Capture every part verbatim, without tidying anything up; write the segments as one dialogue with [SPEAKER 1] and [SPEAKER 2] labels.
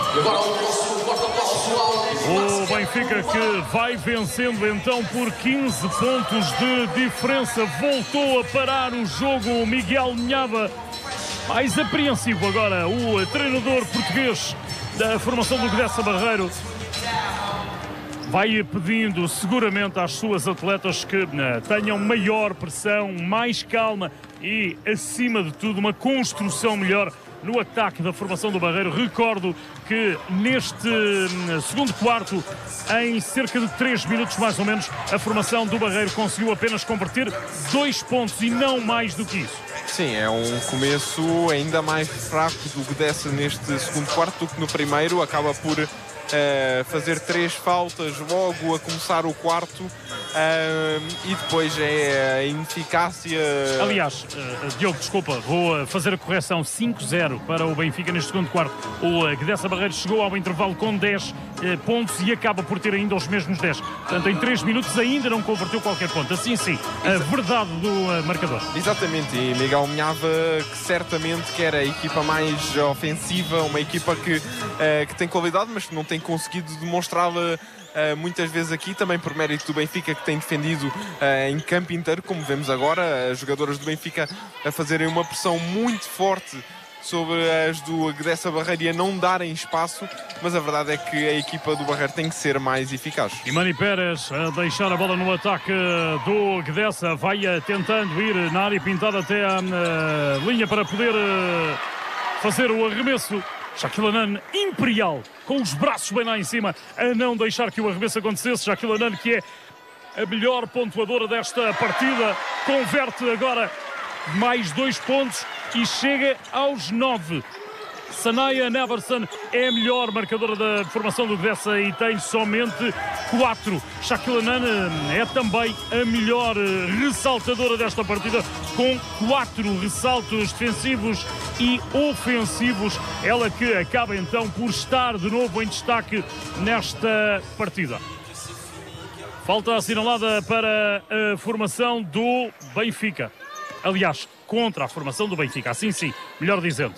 [SPEAKER 1] O Benfica, que vai vencendo então por quinze pontos de diferença, voltou a parar o jogo. O Miguel Nhava, mais apreensivo agora, o treinador português da formação do Gdessa Barreiro, vai pedindo seguramente às suas atletas que né, tenham maior pressão, mais calma e, acima de tudo, uma construção melhor no ataque da formação do Barreiro. Recordo que neste segundo quarto, em cerca de três minutos mais ou menos, a formação do Barreiro conseguiu apenas converter dois pontos e não mais do que isso.
[SPEAKER 2] Sim, é um começo ainda mais fraco do Gdessa neste segundo quarto do que no primeiro. Acaba por uh, fazer três faltas logo a começar o quarto. Uh, e depois é a ineficácia.
[SPEAKER 1] Aliás, uh, Diogo, desculpa, vou fazer a correção. Cinco zero para o Benfica neste segundo quarto. O uh, Gdessa Barreiro chegou ao intervalo com dez uh, pontos e acaba por ter ainda os mesmos dez. Portanto, em três minutos ainda não converteu qualquer ponto. Assim sim, a verdade do uh, marcador.
[SPEAKER 2] Exatamente, e Miguel Nhava, que certamente quer a equipa mais ofensiva, uma equipa que, uh, que tem qualidade, mas que não tem conseguido demonstrá-la Uh, muitas vezes aqui, também por mérito do Benfica, que tem defendido uh, em campo inteiro, como vemos agora, as jogadoras do Benfica a fazerem uma pressão muito forte sobre as do Gdessa Barreiro e a não darem espaço, mas a verdade é que a equipa do Barreiro tem que ser mais eficaz.
[SPEAKER 1] E Mani Pérez a deixar a bola no ataque do Gdessa, vai tentando ir na área pintada até a uh, linha para poder uh, fazer o arremesso. Shaquille O'Neal imperial, com os braços bem lá em cima, a não deixar que o arremesso acontecesse. Shaquille O'Neal, que é a melhor pontuadora desta partida, converte agora mais dois pontos e chega aos nove. Sanaya Neverson é a melhor marcadora da formação do Gdessa e tem somente quatro. Shaquille O'Neal é também a melhor ressaltadora desta partida, com quatro ressaltos defensivos e ofensivos. Ela que acaba então por estar de novo em destaque nesta partida. Falta assinalada para a formação do Benfica. Aliás, contra a formação do Benfica, assim sim, melhor dizendo.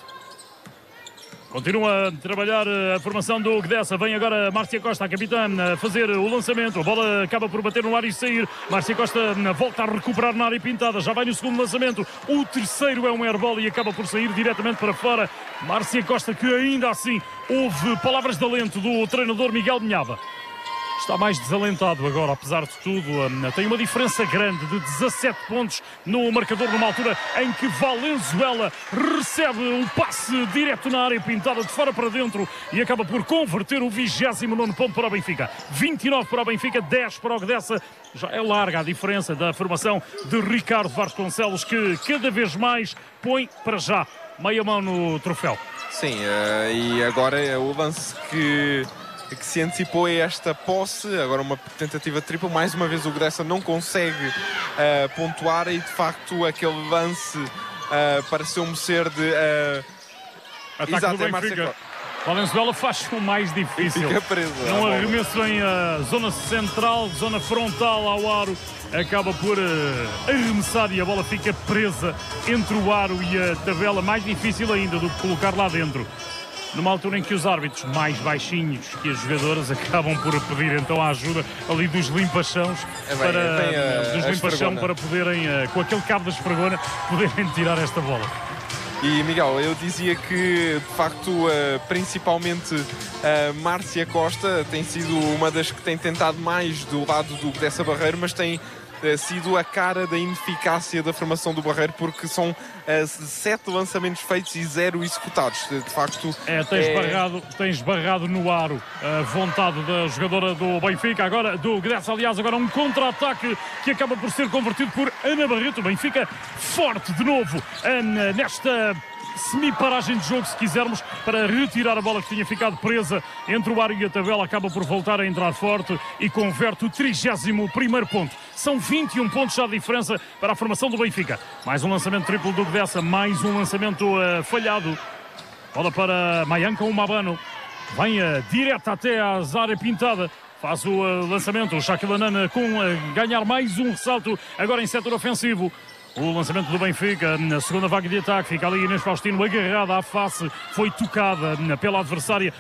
[SPEAKER 1] Continua a trabalhar a formação do Gdessa. Vem agora Márcia Costa, a capitã, a fazer o lançamento. A bola acaba por bater no ar e sair. Márcia Costa volta a recuperar na área pintada. Já vai no segundo lançamento. O terceiro é um airball e acaba por sair diretamente para fora. Márcia Costa, que ainda assim houve palavras de alento do treinador Miguel Nhava. Está mais desalentado agora, apesar de tudo. Tem uma diferença grande de dezassete pontos no marcador, numa altura em que Valenzuela recebe um passe direto na área pintada de fora para dentro e acaba por converter o vigésimo nono ponto para o Benfica. vinte e nove para o Benfica, dez para o Gdessa. Já é larga a diferença da formação de Ricardo Vasconcelos, que cada vez mais põe para já meia mão no troféu.
[SPEAKER 2] Sim, uh, e agora é o lance que... que se antecipou a esta posse, agora uma tentativa de triplo, mais uma vez o Gdessa não consegue uh, pontuar e de facto aquele lance uh, pareceu-me ser de uh...
[SPEAKER 1] ataque Exato, do Benfica. Valenzuela faz o mais difícil.
[SPEAKER 2] Fica preso.
[SPEAKER 1] Um arremesso em uh, zona central, zona frontal ao aro, acaba por uh, arremessar e a bola fica presa entre o aro e a tabela. Mais difícil ainda do que colocar lá dentro. Numa altura em que os árbitros mais baixinhos que as jogadoras acabam por pedir então a ajuda ali dos limpachãos, é bem, para, é bem, dos limpachão para poderem, com aquele cabo da esfregona, poderem tirar esta bola.
[SPEAKER 2] E Miguel, eu dizia que de facto principalmente a Márcia Costa tem sido uma das que tem tentado mais do lado do Gdessa Barreiro, mas tem sido a cara da ineficácia da formação do Barreiro, porque são uh, sete lançamentos feitos e zero executados. De facto,
[SPEAKER 1] é, tem, é... Esbarrado, tem esbarrado no aro a vontade da jogadora do Benfica, agora do Gdessa, aliás, agora um contra-ataque que acaba por ser convertido por Ana Barreto. O Benfica forte de novo uh, nesta semi-paragem de jogo, se quisermos, para retirar a bola que tinha ficado presa entre o aro e a tabela. Acaba por voltar a entrar forte e converte o trigésimo primeiro ponto. São vinte e um pontos já de diferença para a formação do Benfica. Mais um lançamento triplo do Gdessa, mais um lançamento uh, falhado. Bola para Mayanka Umabano. Vem uh, direto até à área pintada. Faz o uh, lançamento. O Shaquille O'Neal com uh, ganhar mais um ressalto agora em setor ofensivo. O lançamento do Benfica na segunda vaga de ataque. Fica ali Inês Faustino agarrada à face. Foi tocada pela adversária